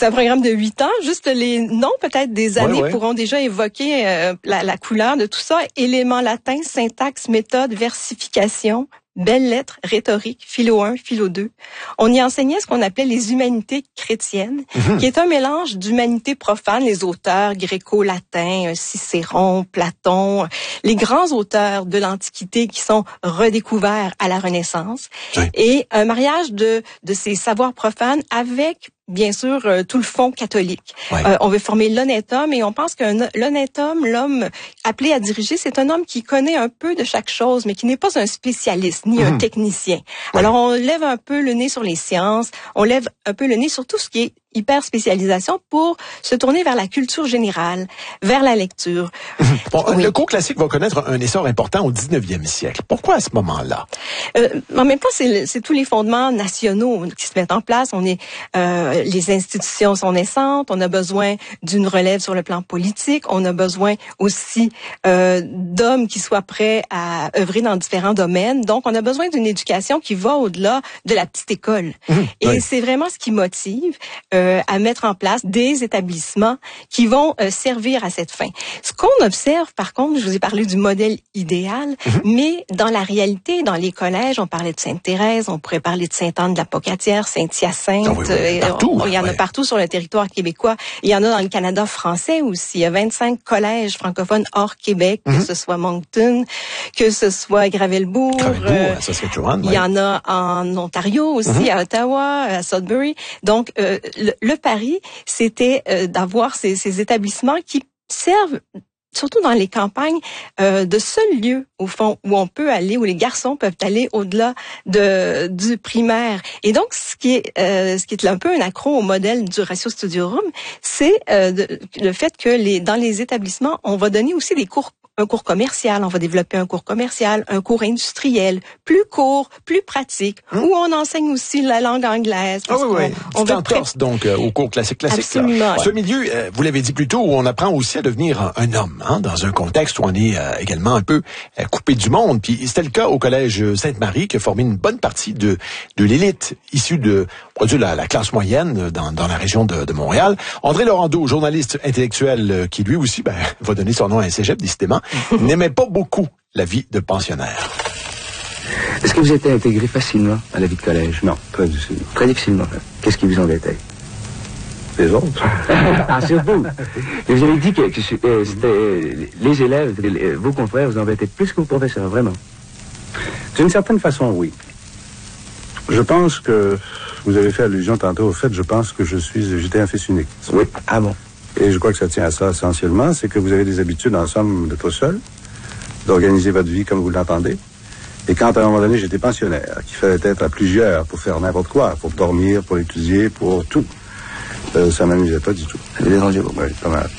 C'est un programme de 8 ans. Juste les noms peut-être des années pourront déjà évoquer la couleur de tout ça. Éléments latins, syntaxe, méthode, versification, belles lettres, rhétorique, philo 1, philo 2. On y enseignait ce qu'on appelait les humanités chrétiennes, qui est un mélange d'humanités profanes, les auteurs gréco-latins, Cicéron, Platon, les grands auteurs de l'Antiquité qui sont redécouverts à la Renaissance, et un mariage de ces savoirs profanes avec bien sûr, tout le fond catholique. On veut former l'honnête homme et on pense que l'honnête homme, l'homme appelé à diriger, c'est un homme qui connaît un peu de chaque chose, mais qui n'est pas un spécialiste ni un technicien. Alors, on lève un peu le nez sur les sciences, on lève un peu le nez sur tout ce qui est hyper spécialisation pour se tourner vers la culture générale, vers la lecture. Le cours classique va connaître un essor important au 19e siècle. Pourquoi à ce moment-là? En même temps, c'est tous les fondements nationaux qui se mettent en place. Les institutions sont naissantes. On a besoin d'une relève sur le plan politique. On a besoin aussi d'hommes qui soient prêts à œuvrer dans différents domaines. Donc, on a besoin d'une éducation qui va au-delà de la petite école. Et c'est vraiment ce qui motive à mettre en place des établissements qui vont servir à cette fin. Ce qu'on observe, par contre, je vous ai parlé du modèle idéal, mais dans la réalité, dans les collèges, on parlait de Sainte-Thérèse, on pourrait parler de Sainte-Anne de la Pocatière, Saint-Hyacinthe, il y en a partout sur le territoire québécois. Il y en a dans le Canada français aussi. Il y a 25 collèges francophones hors Québec, que ce soit Moncton, que ce soit Gravelbourg. Il y en a en Ontario aussi, à Ottawa, à Sudbury. Donc, le pari, c'était d'avoir ces établissements qui servent, surtout dans les campagnes, de seul lieu, au fond, où on peut aller, où les garçons peuvent aller au-delà du primaire. Et donc, ce qui est un peu un accro au modèle du Ratio Studiorum, c'est le fait que dans les établissements, on va donner aussi un cours commercial, on va développer un cours commercial, un cours industriel, plus court, plus pratique, où on enseigne aussi la langue anglaise. On entorse donc au cours classique. Absolument. Ce milieu, vous l'avez dit plus tôt, où on apprend aussi à devenir un homme, dans un contexte où on est également un peu coupé du monde. Puis c'était le cas au collège Sainte-Marie, qui a formé une bonne partie de l'élite issue de la classe moyenne dans la région de Montréal. André Laurando, journaliste intellectuel, qui lui aussi va donner son nom à un cégep, décidément, n'aimait pas beaucoup la vie de pensionnaire. Est-ce que vous êtes intégré facilement à la vie de collège? Non, très difficilement. Très difficilement. Qu'est-ce qui vous embêtait? Les autres. Surtout. Et vous avez dit que c'était les élèves, vos confrères vous embêtaient plus que vos professeurs, vraiment? D'une certaine façon, oui. Je pense que vous avez fait allusion tantôt au fait, j'étais un fils unique. Oui. Ah bon? Et je crois que ça tient à ça essentiellement, c'est que vous avez des habitudes en somme d'être seul, d'organiser votre vie comme vous l'entendez. Et quand à un moment donné j'étais pensionnaire, qu'il fallait être à plusieurs pour faire n'importe quoi, pour dormir, pour étudier, pour tout, ça m'amusait pas du tout. Ça dérangeait beaucoup. Oui, pas mal.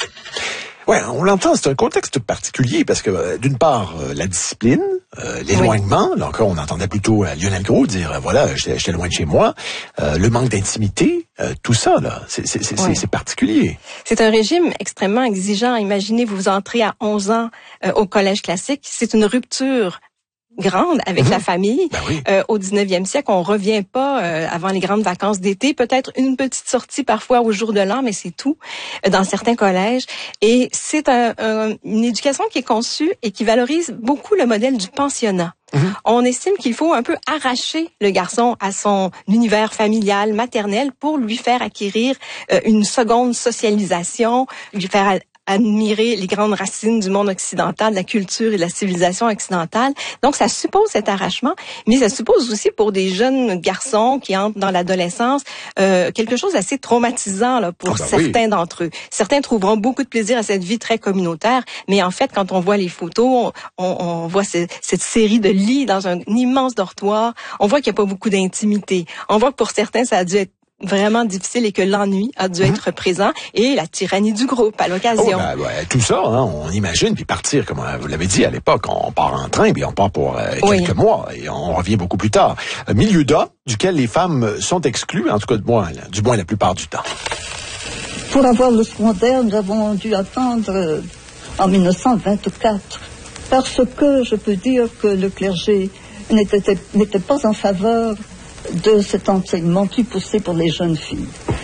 Ouais, on l'entend, c'est un contexte particulier parce que d'une part, la discipline, l'éloignement, là encore on entendait plutôt Lionel Groulx dire j'étais loin de chez moi, le manque d'intimité, tout ça là, c'est particulier. C'est un régime extrêmement exigeant. Imaginez, vous entrez à 11 ans au collège classique, c'est une rupture grande avec la famille. Au 19e siècle, on revient pas avant les grandes vacances d'été, peut-être une petite sortie parfois au jour de l'an, mais c'est tout dans certains collèges. Et c'est une éducation qui est conçue et qui valorise beaucoup le modèle du pensionnat. On estime qu'il faut un peu arracher le garçon à son univers familial, maternel, pour lui faire acquérir une seconde socialisation, lui faire admirer les grandes racines du monde occidental, de la culture et de la civilisation occidentale. Donc, ça suppose cet arrachement, mais ça suppose aussi pour des jeunes garçons qui entrent dans l'adolescence quelque chose d'assez traumatisant là, pour certains d'entre eux. Certains trouveront beaucoup de plaisir à cette vie très communautaire, mais en fait, quand on voit les photos, on voit cette série de lits dans un immense dortoir, on voit qu'il n'y a pas beaucoup d'intimité. On voit que pour certains, ça a dû être vraiment difficile et que l'ennui a dû être présent et la tyrannie du groupe à l'occasion. Tout ça, on imagine, puis partir, comme vous l'avez dit à l'époque, on part en train, puis on part pour quelques mois et on revient beaucoup plus tard. Milieu d'A, duquel les femmes sont exclues, en tout cas du moins la plupart du temps. Pour avoir le secondaire, nous avons dû attendre en 1924, parce que je peux dire que le clergé n'était pas en faveur de cet enseignement plus poussé pour les jeunes filles.